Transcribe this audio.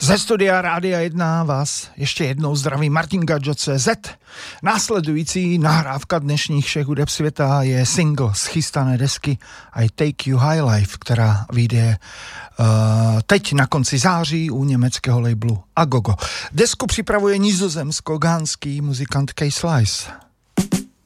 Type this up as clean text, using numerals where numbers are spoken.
Ze studia Rádia 1 vás ještě jednou zdraví Martin Gadžo.cz. Následující nahrávka dnešních všech hudeb světa je single z chystané desky I Take You High Life, která vyjde teď na konci září u německého labelu Agogo. Desku připravuje nizozemsko-gánský muzikant K-Slice.